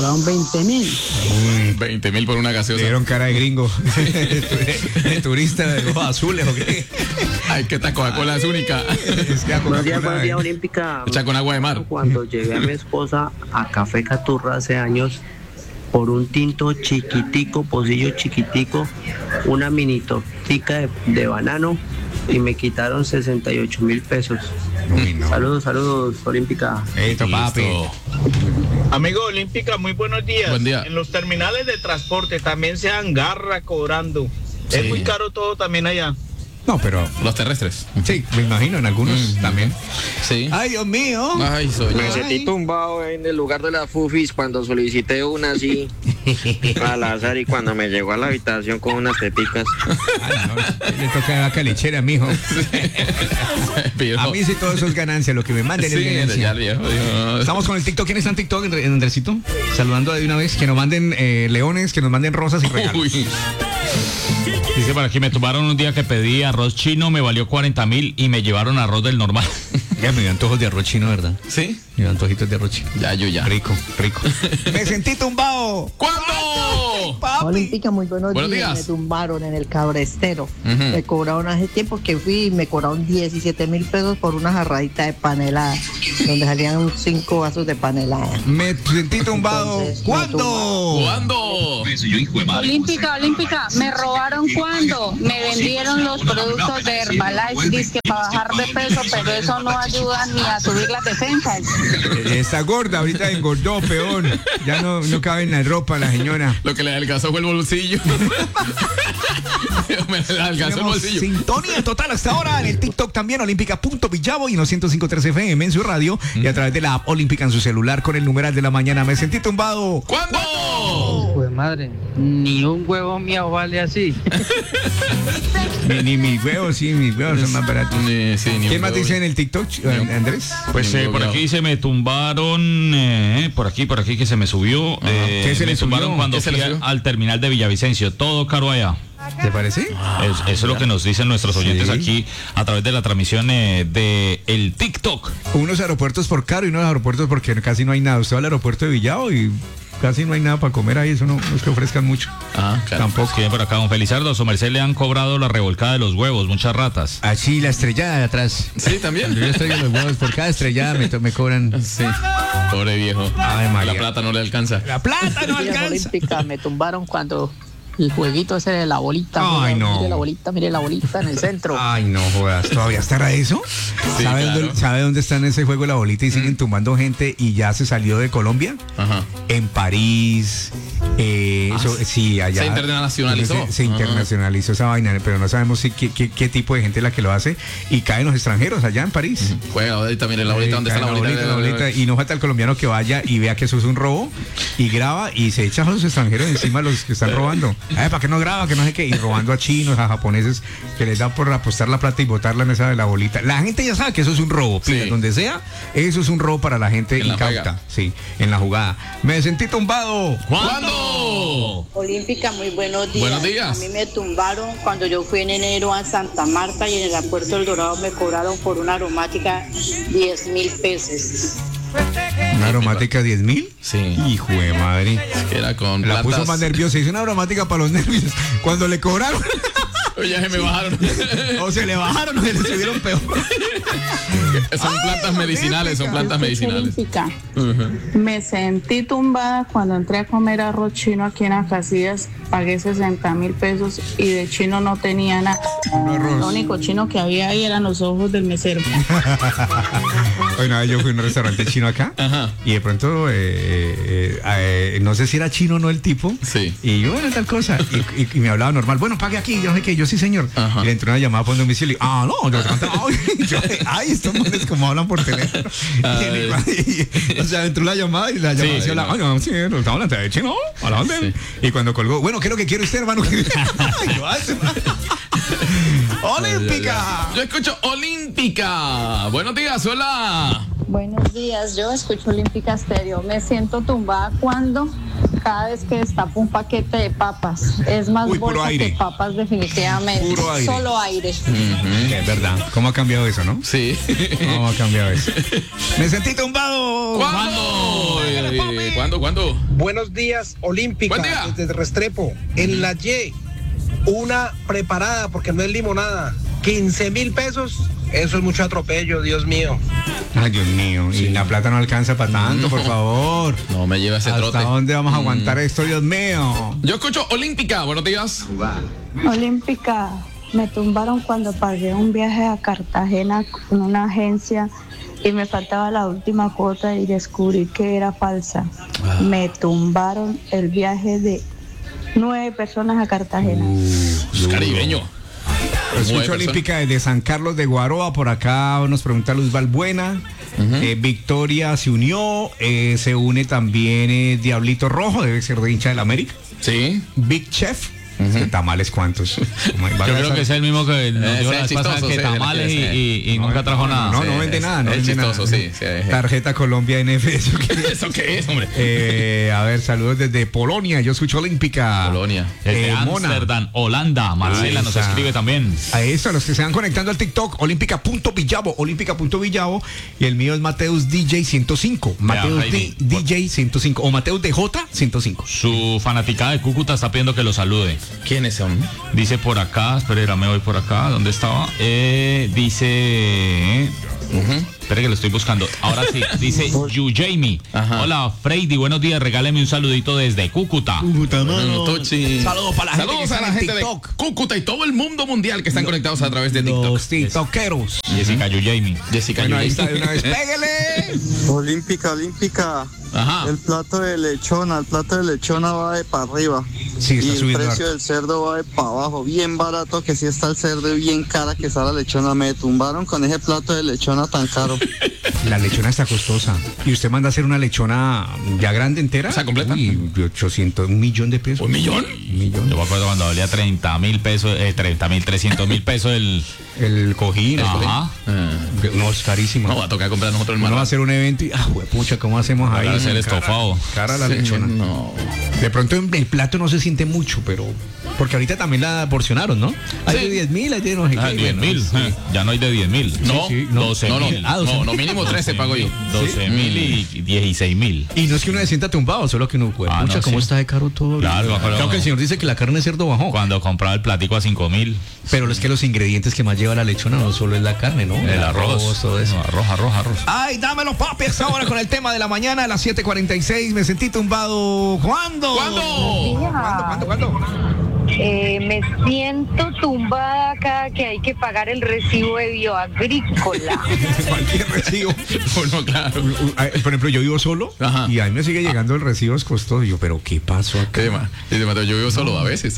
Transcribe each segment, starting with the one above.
Fueron 20.000. 20.000 por una gaseosa. Le dieron cara de gringo. de turista de ojos azules o qué. Ay, que esta Coca-Cola es única. Buenos días, Olímpica. Echa con agua de mar. Cuando llevé a mi esposa a Café Caturra hace años, por un tinto chiquitico, pocillo chiquitico, una mini tortica de banano, y me quitaron 68.000 pesos. Uy, no. Saludos, Olímpica. Esto, papi. Amigo Olímpica, muy buenos días. Buen día. En los terminales de transporte también se agarra cobrando. Sí. Es muy caro todo también allá. No, pero Los terrestres. sí, me imagino en algunos también. Sí. Ay, Dios mío. Ay, soy Me yo. sentí tumbado en el lugar de las fufis cuando solicité una así al azar y cuando me llegó a la habitación con unas teticas. Ay, no, le toca la calichera, mijo. Viejo. A mí sí todo eso es ganancia, lo que me manden es Sí, ganancia. ya el viejo dijo. Estamos con el TikTok. ¿Quién está en TikTok, Andresito? Saludando de una vez. Que nos manden leones, que nos manden rosas y regalos. Uy. Dice por aquí, me tomaron un día que pedí arroz chino, me valió 40.000 y me llevaron arroz del normal. Ya me dio antojos de arroz chino, ¿verdad? ¿Sí? Me dio antojitos de arroz chino. Ya. Rico. Me sentí tumbado. ¿Cuándo? Papi. Olímpica, muy buenos Buenos días. días. Me tumbaron en el Cabrestero. Ujú. Me cobraron hace tiempo que fui y me cobraron 17.000 pesos por una jarradita de panelada, donde salían 5 vasos de panelada. Me sentí tumbado. Entonces, ¿Cuándo? ¿Cuándo? Olímpica, me robaron cuando me vendieron los productos de Herbalife, dizque para bajar de peso, pero eso no ayuda ni a subir las defensas. Está gorda, ahorita engordó, peón. Ya no cabe en la ropa la señora. Lo que le adelgazó fue el bolsillo. Me adelgazó el Tenemos bolsillo. sintonía total hasta ahora en el TikTok también, olímpica.villavo y en los 105.3 FM en su radio y a través de la app Olímpica en su celular con el numeral de la mañana. Me sentí tumbado. ¿Cuándo? Pues madre, ni un huevo mío vale así. Ni mis huevos, sí, mis huevos son más baratos. Sí, ni ¿Qué un más huevo. dice en el TikTok, Andrés? Pues Ni un por huevo. aquí dice, me tumbaron, por aquí que se me subió. ¿Qué se me le tumbaron subió? cuando ¿Qué se fui le subió? al terminal de Villavicencio, todo caro allá. ¿Te parece? Eso es lo que nos dicen nuestros oyentes Sí. aquí a través de la transmisión de el TikTok. Unos aeropuertos por caro y unos aeropuertos porque casi no hay nada. Usted va al aeropuerto de Villavo y casi no hay nada para comer ahí. Eso no es que ofrezcan mucho. Ah, claro. Tampoco. Escriben por acá, don Felizardo, a su merced le han cobrado la revolcada de los huevos, muchas ratas. Así la estrellada de atrás. Sí, también. Yo estrello los huevos por cada estrellada me cobran. Sí. Pobre viejo. Ay, María. La plata no le alcanza. La plata no Días alcanza. Olímpica, me tumbaron cuando el jueguito ese de la bolita. Ay, no. Mire la bolita en el centro. Ay, no jodas. ¿Todavía estará eso? Sí, ¿Sabe, claro. ¿Sabe dónde está en ese juego la bolita y siguen tumbando gente y ya se salió de Colombia? Ajá. En París. Sí, allá. Se internacionalizó. Se internacionalizó esa vaina, pero no sabemos qué tipo de gente es la que lo hace y caen los extranjeros allá en París. Juega la bolita, mire la bolita, ¿dónde está Cae la bolita? la bolita, y no falta el colombiano que vaya y vea que eso es un robo y graba y se echa a los extranjeros encima a los que están robando. ¿Para qué no graba? Que no sé qué. Y robando a chinos, a japoneses que les da por apostar la plata y botarla en esa de la bolita. La gente ya sabe que eso es un robo. Pida, Sí. donde sea, eso es un robo para la gente En la incauta. pega. Sí, en la jugada. Me sentí tumbado. ¿Cuándo? Olímpica, muy buenos días. Buenos días. A mí me tumbaron cuando yo fui en enero a Santa Marta y en el aeropuerto del Dorado me cobraron por una aromática 10.000 pesos. Una aromática 10.000. Sí. Hijo de madre. Que era con La puso plantas. más nerviosa. Hizo una aromática para los nervios. Cuando le cobraron. Ya se me bajaron. O se le bajaron o se le subieron peor. Son plantas medicinales, son plantas medicinales. Olímpica. Me sentí tumbada cuando entré a comer arroz chino aquí en Acacias. Pagué 60.000 pesos y de chino no tenía nada. Lo único chino que había ahí eran los ojos del mesero. Bueno, yo fui a un restaurante chino acá. Ajá. Y de pronto, no sé si era chino o no el tipo. Sí. Y yo, bueno, tal cosa. Y me hablaba normal. Bueno, pague aquí. Yo sé que yo sí, señor. Ajá. Y le entró una llamada por domicilio. No, yo cantaba. Ay, estos manes como hablan por teléfono. O sea, entró la llamada y la llamada Sí, se hablaba. no. Sí, estamos hablando de chino. Hablando de. Y cuando colgó, bueno, ¿qué es lo que quiere usted, hermano? ¡Olímpica! Yo escucho Olímpica. Buenos días, hola. Buenos días, yo escucho Olímpica Stereo. Me siento tumbada cuando cada vez que destapo un paquete de papas. Es más Uy, puro bolsa aire. que papas definitivamente. Puro aire. Solo aire. Es verdad. ¿Cómo ha cambiado eso, no? Sí. ¿Cómo ha cambiado eso? Me sentí tumbado. ¿Cuándo? Buenos días, Olímpica, Buen día. desde Restrepo. En la Y, una preparada, porque no es limonada, 15.000 pesos. Eso es mucho atropello, Dios mío. Ay, Dios mío. Y la plata no alcanza para tanto, por favor. No me lleva ese trote. ¿Hasta dónde vamos a aguantar esto, Dios mío? Yo escucho Olímpica, buenos días. Olímpica, me tumbaron cuando pagué un viaje a Cartagena con una agencia y me faltaba la última cuota y descubrí que era falsa. Me tumbaron el viaje de 9 personas a Cartagena. Es caribeño. Escucho Olímpica desde San Carlos de Guaroa. Por acá nos pregunta Luz Valbuena. Victoria se unió. Se une también Diablito Rojo, debe ser de hincha del América. Sí. Big Chef. ¿Tamales cuántos? Yo creo que es el mismo que nos dio la vez pasada, que tamales y nunca trajo nada. No vende nada. No es vende chistoso, nada. sí. Tarjeta Colombia NF. ¿Eso qué es? ¿Eso qué es, hombre? A ver, saludos desde Polonia. Yo escucho Olímpica. Polonia. Desde Mona. Amsterdam, Holanda. Marcela nos escribe también. A eso, a los que se van conectando al TikTok, olímpica.villavo, olímpica.villavo, y el mío es Mateus DJ 105, Mateus Heidi. DJ 105, o Mateus DJ 105. Su fanaticada de Cúcuta está pidiendo que lo salude. ¿Quiénes son? Dice por acá, espera, me voy por acá, ¿dónde estaba? Dice... Espera que lo estoy buscando. Ahora sí, dice Jamie. Hola, Freddy, buenos días, regáleme un saludito desde Cúcuta. Saludos para la gente de Cúcuta y todo el mundo mundial que están conectados a través de TikTok. Los tiktokeros. Jessica Jamie. Jessica Bueno, ahí Yulín. está de una vez. ¡Pégale! Olímpica. Ajá. El plato de lechona va de para arriba. Sí, está y el subiendo precio harto. del cerdo va de para abajo. Bien barato que sí está el cerdo y bien cara que está la lechona. Me tumbaron con ese plato de lechona tan caro. La lechona está costosa. ¿Y usted manda a hacer una lechona ya grande entera? O sea, completa. Uy, 800, $1 millón de pesos. ¿Un millón? Yo me acuerdo cuando valía 30.000 pesos, 300.000 pesos El cojín. Ajá. No, es carísimo. No, va a tocar comprar nosotros el Uno va a mar. hacer un evento y, pucha, ¿cómo hacemos ahí? Para hacer estofado. Cara la lechona. No. De pronto en el plato no se siente mucho, pero... Porque ahorita también la porcionaron, ¿no? Hay Sí. de 10.000, hay de no sé qué. 10.000. Sí. Ya no hay de 10.000. No, sí, no. 12.000. No, mínimo 13 pago yo. 12.000 y 16.000. Y no es que uno se sienta tumbado, solo que uno... Pucha, no, ¿cómo sí. está de caro todo? Claro, pero- Creo que el señor dice que la carne de cerdo bajó. Cuando compraba el platico a 5.000. Pero es que los ingredientes que más lleva la lechona no solo es la carne, ¿no? El arroz. todo eso. No, arroz. Ay, dámelo, papes, ahora con el tema de la mañana a las 7:46. Me sentí tumbado. ¿Cuándo? ¿Cuándo? Me siento tumbada cada que hay que pagar el recibo de bioagrícola. Cualquier recibo. Bueno, claro. Por ejemplo, yo vivo solo. Ajá. Y a mí me sigue llegando el recibo costoso. Y yo, ¿pero qué pasó acá? Dice Mateo, yo vivo solo a veces.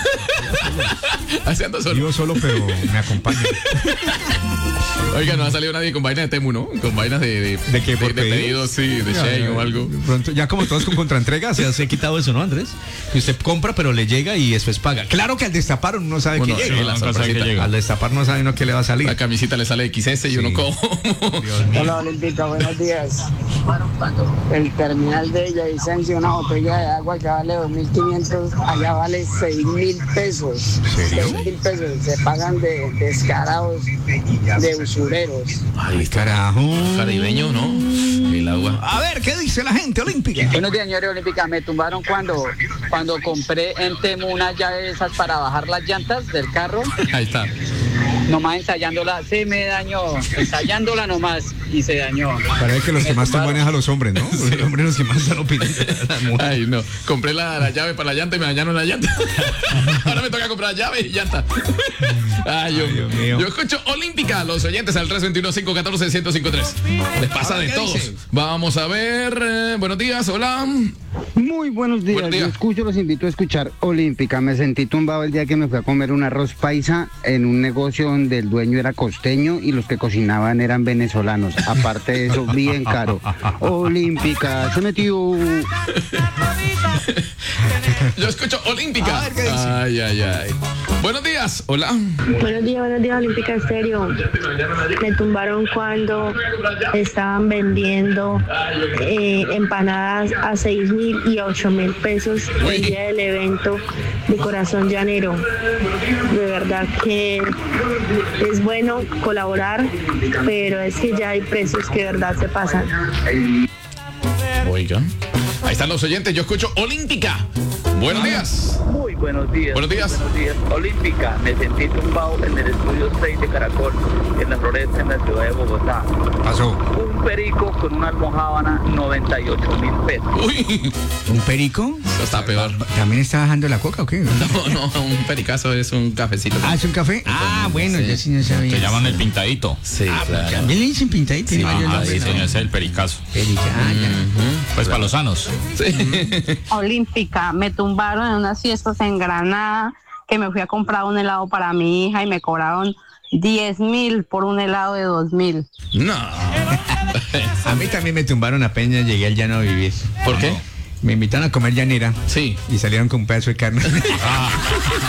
Así ando solo. Vivo solo, pero me acompaña. Oiga, no ha salido nadie con vainas de Temu, ¿no? Con vainas de qué? ¿Por de pedidos? pedidos, sí, de Ya, Shein ya, o algo. Pronto, ya como todos con contraentrega, se ha quitado eso, ¿no, Andrés? Que usted compra, pero le llega y después paga. Claro que al destapar uno no sabe Uno, qué sí, llega. la sorpresita. Al destapar no sabe uno qué le va a salir. La camisita le sale XS y uno como. Dios mío. Hola Olímpica, buenos días. El terminal de Villavicencio, una botella de agua que vale 2.500, allá vale 6.000 pesos. 6.000 pesos, se pagan de descarados, de usureros. Ay, carajo. Caribeño, ¿no? El agua. A ver, ¿qué dice la gente olímpica? Buenos días, señores Olímpica. Me tumbaron cuando compré en Temu unas llaves esas para bajar las llantas del carro. Ahí está. Nomás ensayándola, se me dañó. Ensayándola nomás y se dañó. Parece que los que más tumban es a los hombres, ¿no? Los hombres los que más están opinando. Ay, no. Compré la llave para la llanta y me dañaron la llanta. Ahora me toca comprar llave y llanta. Ay, Dios mío. Yo escucho Olímpica, los oyentes al 321-514-1053. Les pasa de todos. Vamos a ver. Buenos días, hola. Muy buenos días. Buen día. Yo escucho, los invito a escuchar Olímpica. Me sentí tumbado el día que me fui a comer un arroz paisa en un negocio donde el dueño era costeño y los que cocinaban eran venezolanos. Aparte de eso, bien caro. Olímpica, se metió. Yo escucho Olímpica. A ver, ¿qué dice? Ay. Buenos días, hola. Buenos días, Olímpica Estéreo. Me tumbaron cuando estaban vendiendo empanadas a 6.000 7.000 y 8.000 pesos el día del evento de Corazón Llanero. De verdad que es bueno colaborar, pero es que ya hay precios que de verdad se pasan. Oiga, ahí están los oyentes. Yo escucho Olímpica. Buenos días. Muy buenos días. Buenos días. Buenos días. Olímpica, me sentí tumbado en el estudio 6 de Caracol, en la Floresta, en la ciudad de Bogotá. Pasó. Un perico con una almojábana, 98.000 pesos. Uy. ¿Un perico? Está peor. ¿También está bajando la coca o qué? No, un pericazo es un cafecito. Ah, ¿es un café? Ah, bueno, yo sí no sabía. Se llaman el pintadito. Sí, claro. También le dicen pintadito. Sí, sí, señor, ese es el pericazo. Pues para los sanos. Sí. Olímpica, me tumbaron en unas fiestas en Granada, que me fui a comprar un helado para mi hija y me cobraron 10.000 por un helado de 2.000. No. A mí también me tumbaron apenas llegué al llano a vivir. ¿Por qué? Me invitaron a comer llanera. Sí. Y salieron con un pedazo de carne.